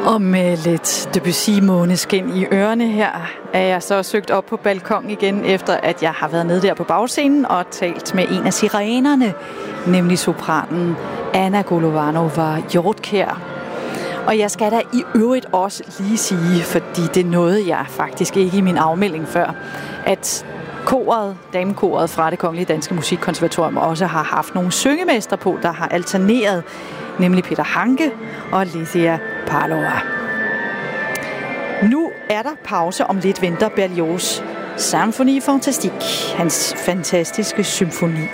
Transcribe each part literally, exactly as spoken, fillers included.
Og med lidt Debussy-måneskin i ørerne her, er jeg så søgt op på balkon igen, efter at jeg har været nede der på bagscenen og talt med en af sirenerne, nemlig sopranen Anna Golovanova-Hjortkjær. Og jeg skal da i øvrigt også lige sige, fordi det nåede jeg faktisk ikke i min afmelding før, at koret, damekoret fra Det Kongelige Danske Musikkonservatorium også har haft nogle syngemestre på, der har alterneret, nemlig Peter Hanke og Lidia Parlova. Nu er der pause, om lidt venter Berlioz' Symphonie Fantastique, hans fantastiske symfoni.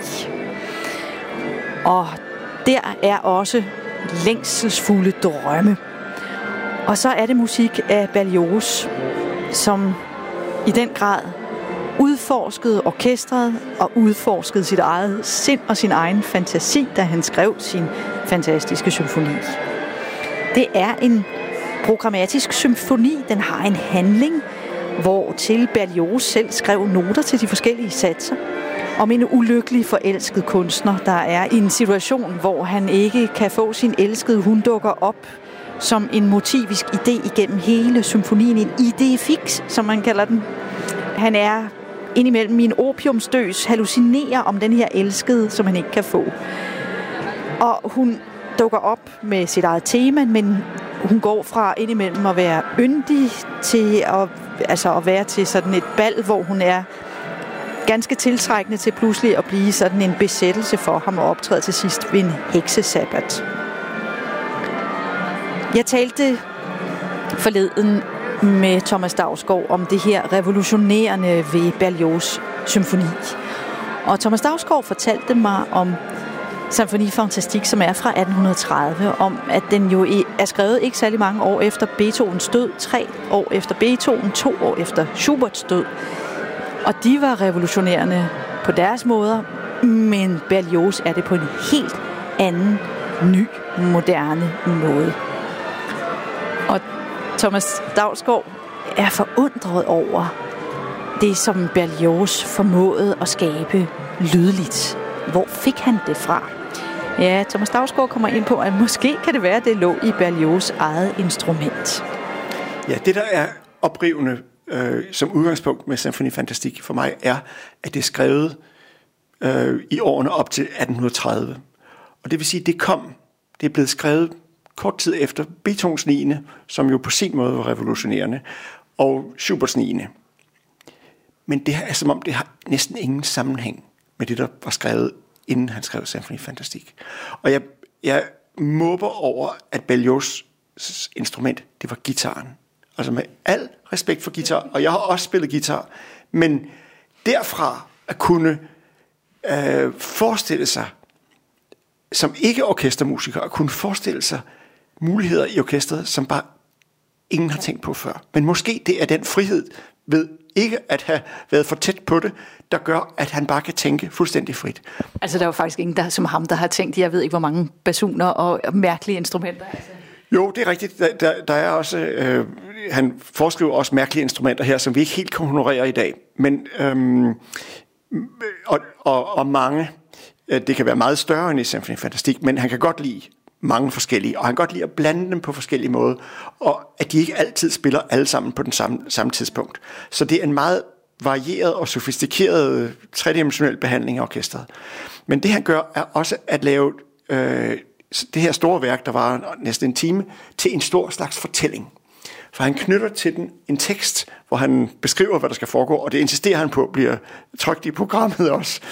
Og der er også længselsfulde drømme. Og så er det musik af Berlioz, som i den grad udforskede orkestret og udforskede sit eget sind og sin egen fantasi, da han skrev sin fantastiske symfoni. Det er en programmatisk symfoni. Den har en handling, hvor til Berlioz selv skrev noter til de forskellige satser om en ulykkelig forelsket kunstner, der er i en situation, hvor han ikke kan få sin elskede. Hun dukker op som en motivisk idé igennem hele symfonien. En idé fix, som man kalder den. Han er indimellem i en opiumsdøs, hallucinerer om den her elskede, som han ikke kan få. Og hun dukker op med sit eget tema, men hun går fra indimellem at være yndig til at, altså at være til sådan et bal, hvor hun er ganske tiltrækkende til pludselig at blive sådan en besættelse for ham og optræde til sidst ved en heksesabbat. Jeg talte forleden med Thomas Dausgaard om det her revolutionerende ved Berlioz' symfoni. Og Thomas Dausgaard fortalte mig om Symphonie Fantastique, som er fra atten tredive, om at den jo er skrevet ikke særlig mange år efter Beethovens død, tre år efter Beethoven, to år efter Schuberts død. Og de var revolutionerende på deres måder, men Berlioz er det på en helt anden, ny, moderne måde. Og Thomas Dausgaard er forundret over det, som Berlioz formåede at skabe lydligt. Hvor fik han det fra? Ja, Thomas Dausgaard kommer ind på, at måske kan det være, at det lå i Berlioz' eget instrument. Ja, det der er oprivende øh, som udgangspunkt med Symphonie Fantastique for mig, er, at det er skrevet øh, i årene op til atten tredive. Og det vil sige, at det kom, det er blevet skrevet kort tid efter Beethovens niende, som jo på sin måde var revolutionerende, og Schuberts niende. Men det er som om, det har næsten ingen sammenhæng med det, der var skrevet, inden han skrev Symphonie Fantastique. Og jeg, jeg måber over, at Berlioz' instrument, det var guitaren. Altså med al respekt for guitar, og jeg har også spillet guitar, men derfra at kunne øh, forestille sig, som ikke orkestermusiker, at kunne forestille sig muligheder i orkestret, som bare ingen har tænkt på før. Men måske det er den frihed ved ikke at have været for tæt på det, der gør, at han bare kan tænke fuldstændig frit. Altså, der er jo faktisk ingen, der som ham, der har tænkt, jeg ved ikke, hvor mange basuner og mærkelige instrumenter. Altså. Jo, det er rigtigt. Der, der, der er også, øh, han foreskriver også mærkelige instrumenter her, som vi ikke helt kan honorere i dag. Men, øhm, og, og, og mange, det kan være meget større end i Symphonie Fantastique, men han kan godt lide mange forskellige, og han kan godt lide at blande dem på forskellige måder, og at de ikke altid spiller alle sammen på den samme, samme tidspunkt. Så det er en meget varieret og sofistikeret tredimensionel behandling af orkestret. Men det han gør, er også at lave øh, det her store værk, der var næsten en time, til en stor slags fortælling. For han knytter til den en tekst, hvor han beskriver, hvad der skal foregå, og det insisterer han på, bliver trykt i programmet også.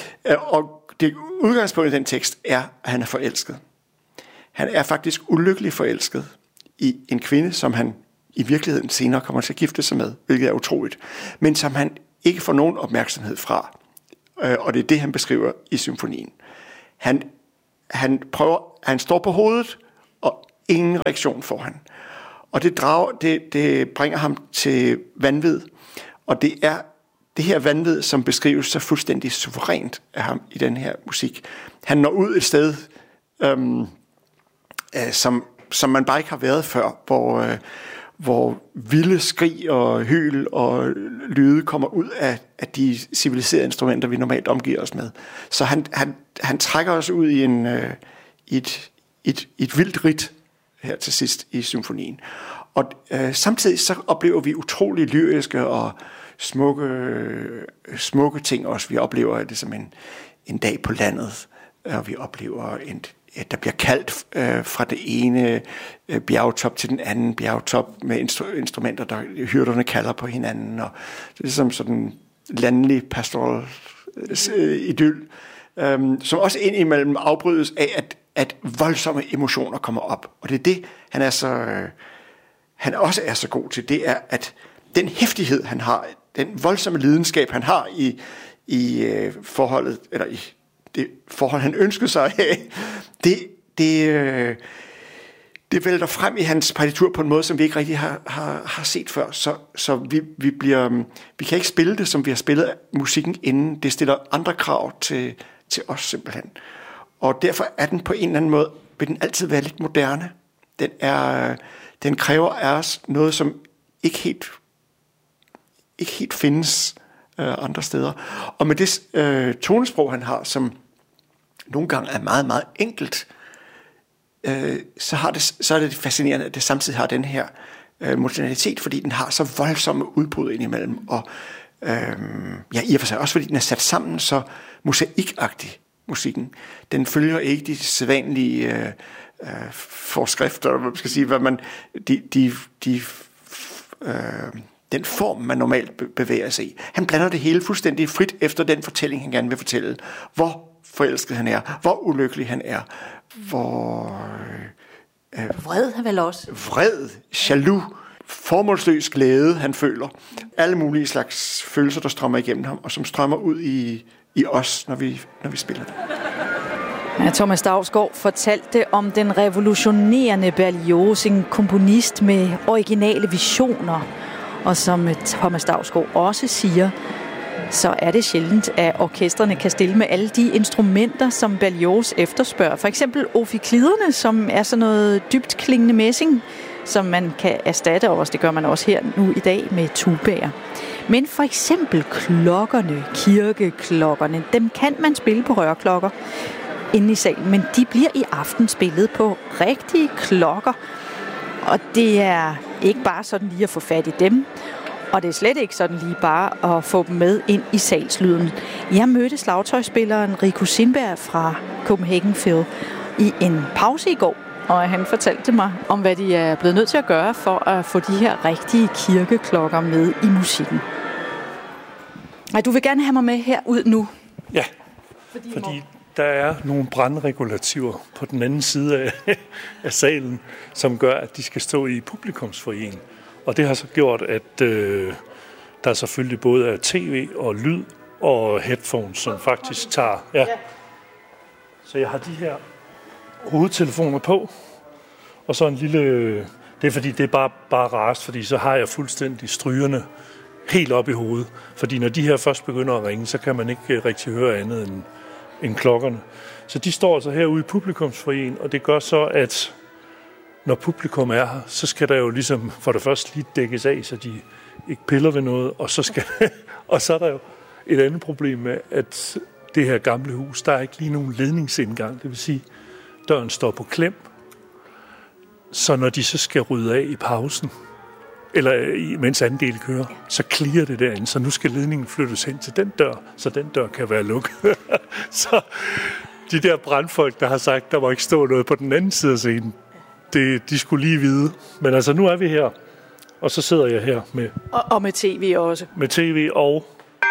Og det udgangspunkt i den tekst er, at han er forelsket. Han er faktisk ulykkelig forelsket i en kvinde, som han i virkeligheden senere kommer til at gifte sig med, hvilket er utroligt, men som han ikke får nogen opmærksomhed fra. Og det er det, han beskriver i symfonien. Han, han, prøver, han står på hovedet, og ingen reaktion får han. Og det, drager, det, det bringer ham til vanvid, og det er det her vanvid, som beskrives så fuldstændig suverænt af ham i den her musik. Han når ud et sted, øhm, øh, som, som man bare ikke har været før, hvor, øh, hvor vilde skrig og hyl og lyde kommer ud af, af de civiliserede instrumenter, vi normalt omgiver os med. Så han, han, han trækker os ud i, en, øh, i et, et, et vildt ridt her til sidst i symfonien. Og øh, samtidig så oplever vi utrolig lyriske og smukke, smukke ting også. Vi oplever det som en, en dag på landet, og vi oplever, en, at der bliver kaldt øh, fra det ene øh, bjergtop til den anden bjergtop med instru- instrumenter, der hyrderne kalder på hinanden. Og det er ligesom sådan landlig pastoral øh, idyll, øh, som også indimellem afbrydes af, at, at voldsomme emotioner kommer op. Og det er det, han er så... Øh, han også er så god til, det er, at den hæftighed, han har, den voldsomme lidenskab, han har i, i øh, forholdet, eller i det forhold, han ønskede sig af, det, det, øh, det vælter frem i hans partitur på en måde, som vi ikke rigtig har, har, har set før. Så, så vi, vi, bliver, vi kan ikke spille det, som vi har spillet musikken inden. Det stiller andre krav til, til os simpelthen. Og derfor er den på en eller anden måde, vil den altid være lidt moderne. Den er... Den kræver af os noget, som ikke helt, ikke helt findes øh, andre steder. Og med det øh, tonesprog, han har, som nogle gange er meget, meget enkelt, øh, så, har det, så er det fascinerende, at det samtidig har den her øh, modernalitet, fordi den har så voldsomme udbrud indimellem. Og øh, ja, i og for sig også, fordi den er sat sammen så mosaikagtig, musikken. Den følger ikke de sædvanlige... Øh, Øh, forskrifter, hvad man skal sige, hvad man, de, de, de, øh, den form, man normalt bevæger sig i. Han blander det hele fuldstændig frit efter den fortælling, han gerne vil fortælle. Hvor forelsket han er, hvor ulykkelig han er, hvor... Øh, vred han vel også. Vred, jaloux, formålsløs glæde, han føler. Alle mulige slags følelser, der strømmer igennem ham, og som strømmer ud i, i os, når vi, når vi spiller det. Ja, Thomas Dausgaard fortalte om den revolutionerende Berlioz, en komponist med originale visioner. Og som Thomas Dausgaard også siger, så er det sjældent, at orkestrene kan stille med alle de instrumenter, som Berlioz efterspørger. For eksempel ophicliderne, som er sådan noget dybt klingende messing, som man kan erstatte også. Det gør man også her nu i dag med tubaer. Men for eksempel klokkerne, kirkeklokkerne, dem kan man spille på rørklokker inde i salen, men de bliver i aften spillet på rigtige klokker. Og det er ikke bare sådan lige at få fat i dem, og det er slet ikke sådan lige bare at få dem med ind i salslyden. Jeg mødte slagtøjsspilleren Rico Sindberg fra Copenhagen Phil i en pause i går, og han fortalte mig om, hvad de er blevet nødt til at gøre for at få de her rigtige kirkeklokker med i musikken. Nej, du vil gerne have mig med herud nu. Ja, fordi, fordi der er nogle brandregulativer på den anden side af, af salen, som gør, at de skal stå i publikumsforeningen. Og det har så gjort, at øh, der selvfølgelig både er tv og lyd og headphones, som faktisk tager... Ja. Så jeg har de her hovedtelefoner på, og så en lille... Det er fordi, det er bare, bare rast, fordi så har jeg fuldstændig strygerne helt op i hovedet. Fordi når de her først begynder at ringe, så kan man ikke rigtig høre andet end, end klokkerne. Så de står altså herude i publikumsforeningen, og det gør så, at når publikum er her, så skal der jo ligesom for det første lige dækkes af, så de ikke piller ved noget, og så skal og så er der jo et andet problem med, at det her gamle hus, der er ikke lige nogen ledningsindgang, det vil sige, døren står på klem, så når de så skal rydde af i pausen, eller mens anden del kører, så clear det derinde, så nu skal ledningen flyttes hen til den dør, så den dør kan være lukket. Så de der brandfolk, der har sagt, der må ikke stå noget på den anden side af scenen, det, de skulle lige vide. Men altså, nu er vi her, og så sidder jeg her med... Og, og med tv også. Med tv og...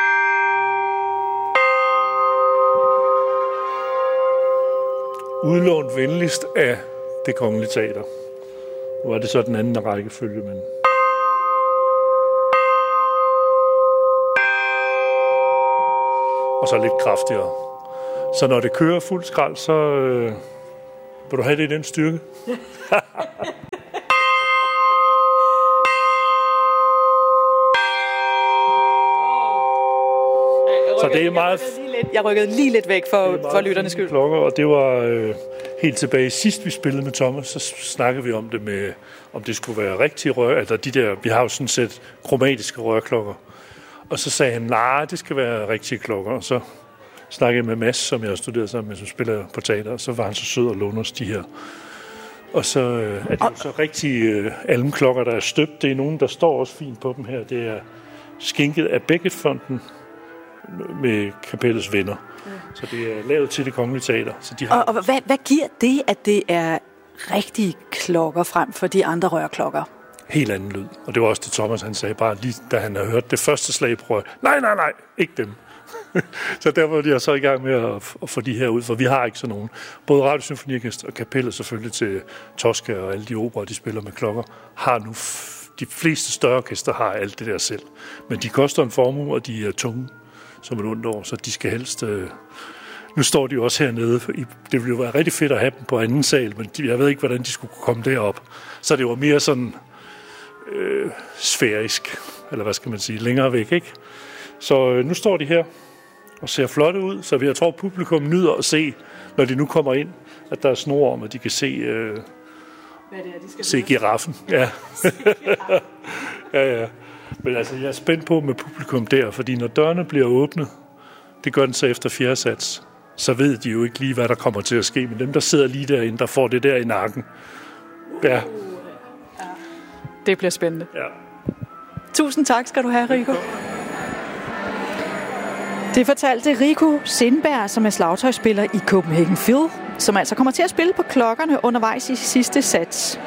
udlånt venligst af Det Kongelige Teater. Nu er det så den anden rækkefølge, men... Og så lidt kraftigere. Så når det kører fuld skrald, så øh, vil du have det i den styrke. Så det er meget... Jeg rykkede lige lidt væk for, for lytternes skyld. Klokker, og det var øh, helt tilbage sidst vi spillede med Thomas, så snakkede vi om det med, om det skulle være rigtige rør, altså de der, vi har jo sådan set kromatiske rørklokker. Og så sagde han, nej, det skal være rigtige klokker. Og så snakkede jeg med Mads, som jeg har studeret sammen med, som spiller på teater, og så var han så sød og låne os de her Og så øh, er det jo så rigtige øh, almklokker, der er støbt. Det er nogen, der står også fint på dem her. Det er skænket af Beckett-fonden med kapellets venner. Ja. Så det er lavet til Det Kongelige Teater. Så de har... Og, og hvad, hvad giver det, at det er rigtige klokker frem for de andre rørklokker? Helt anden lyd. Og det var også det, Thomas han sagde, bare lige da han havde hørt det første slag på rør. Nej, nej, nej, ikke dem. Så der var de så i gang med at, at få de her ud, for vi har ikke sådan nogen. Både Radiosymfoniorkester og kapellet selvfølgelig til Tosca og alle de operer, de spiller med klokker, har nu f- de fleste større orkester har alt det der selv. Men de koster en formue, og de er tunge som et ondt år, så de skal helst... Øh... Nu står de jo også hernede. Det ville jo være rigtig fedt at have dem på anden sal, men de, jeg ved ikke, hvordan de skulle komme derop. Så det var mere sådan øh, sfærisk, eller hvad skal man sige, længere væk, ikke? Så øh, nu står de her og ser flotte ud, så jeg tror, publikum nyder at se, når de nu kommer ind, at der er snor om, at de kan se, øh, hvad det er, de skal se giraffen. Ja. ja, ja. Men altså, jeg er spændt på med publikum der, fordi når dørene bliver åbnet, det gør den så efter fjerde sats, så ved de jo ikke lige, hvad der kommer til at ske. Men dem, der sidder lige derinde, der får det der i nakken. Ja. Det bliver spændende. Ja. Tusind tak skal du have, Rico. Det fortalte Rico Sindberg, som er slagtøjsspiller i Copenhagen Phil, som altså kommer til at spille på klokkerne undervejs i sidste sats.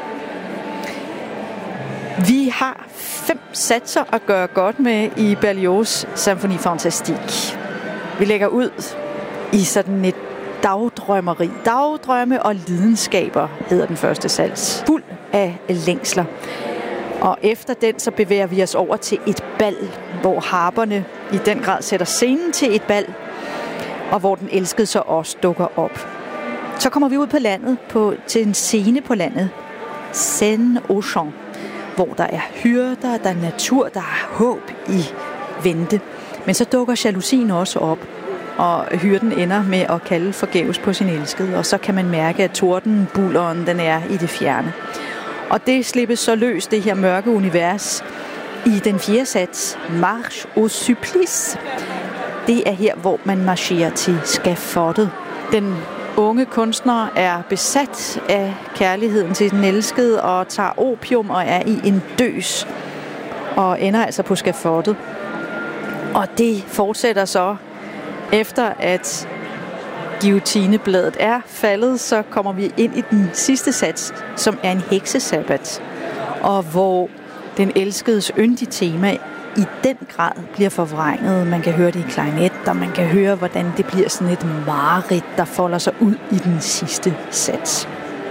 Vi har fem satser at gøre godt med i Berlioz' Symphonie Fantastique. Vi lægger ud i sådan et dagdrømmeri. Dagdrømme og lidenskaber hedder den første sats. Fuld af længsler. Og efter den så bevæger vi os over til et bal, hvor harperne i den grad sætter scenen til et bal, og hvor den elskede så også dukker op. Så kommer vi ud på landet, på, til en scene på landet, Seine-aux-Champs, hvor der er hyrder, der er natur, der er håb i vente. Men så dukker jalousien også op, og hyrden ender med at kalde forgæves på sin elskede, og så kan man mærke, at tordenbulleren den er i det fjerne. Og det slippes så løs, det her mørke univers, i den fjerde sats, Marche au supplice. Det er her, hvor man marcherer til skafottet. Den unge kunstner er besat af kærligheden til den elskede og tager opium og er i en døs og ender altså på skafottet. Og det fortsætter så efter at guillotinebladet er faldet, så kommer vi ind i den sidste sats, som er en heksesabbat, og hvor den elskedes yndige tema i den grad bliver forvrænget. Man kan høre det i klarinet, og man kan høre, hvordan det bliver sådan et mareridt, der folder sig ud i den sidste sats.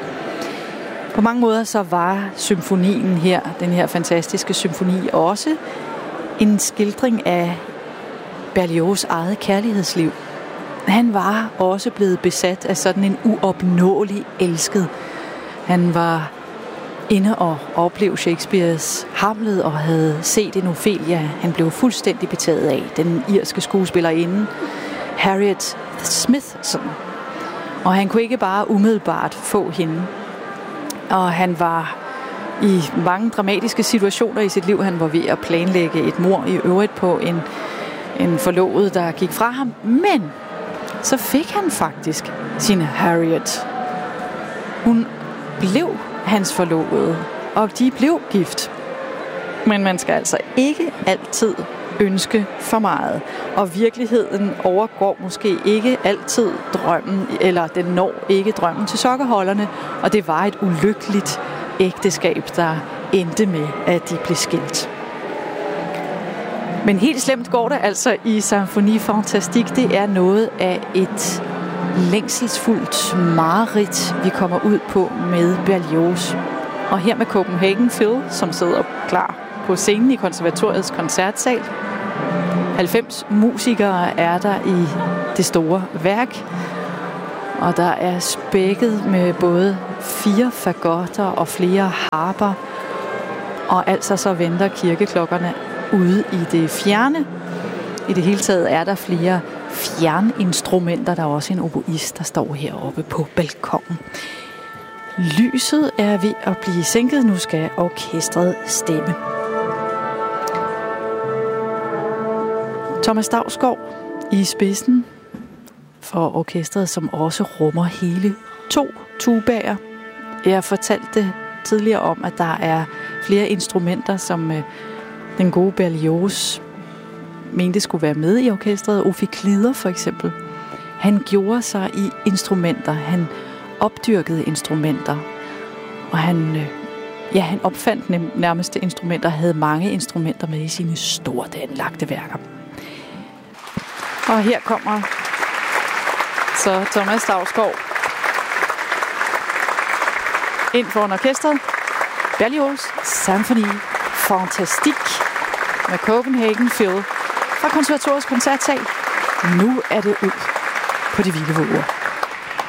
På mange måder så var symfonien her, den her fantastiske symfoni, også en skildring af Berlioz' eget kærlighedsliv. Han var også blevet besat af sådan en uopnåelig elsket. Han var inde og opleve Shakespeares Hamlet og havde set en Ophelia, han blev fuldstændig betaget af. Den irske skuespillerinde Harriet Smithson. Og han kunne ikke bare umiddelbart få hende. Og han var i mange dramatiske situationer i sit liv. Han var ved at planlægge et mord i øvrigt på en, en forlovet, der gik fra ham. Men så fik han faktisk sin Harriet. Hun blev hans forlovede, og de blev gift. Men man skal altså ikke altid ønske for meget. Og virkeligheden overgår måske ikke altid drømmen, eller den når ikke drømmen til sokkerholderne. Og det var et ulykkeligt ægteskab, der endte med, at de blev skilt. Men helt slemt går det altså i Symphonie Fantastique. Det er noget af et længselsfuldt mareridt, vi kommer ud på med Berlioz. Og her med Copenhagen Phil, som sidder klar på scenen i konservatoriets koncertsal. halvfems musikere er der i det store værk. Og der er spækket med både fire fagotter og flere harper. Og altså så venter kirkeklokkerne ude i det fjerne. I det hele taget er der flere fjerninstrumenter. Der er også en oboist, der står heroppe på balkonen. Lyset er ved at blive sænket. Nu skal orkestret stemme. Thomas Dausgaard i spidsen for orkestret, som også rummer hele to tubaer Jeg fortalte tidligere om, at der er flere instrumenter, som øh, den gode Berlioz mente skulle være med i orkestret. Ophiklider for eksempel. Han gjorde sig i instrumenter. Han opdyrkede instrumenter. Og han, øh, ja, han opfandt nærmest instrumenter, havde mange instrumenter med i sine stort anlagte værker. Og her kommer så Thomas Dausgaard ind foran orkestret. Berlioz Symphonie Fantastique med Copenhagen Phil fra Konservatoriets koncertsal. Nu er det ud på de vilde våger.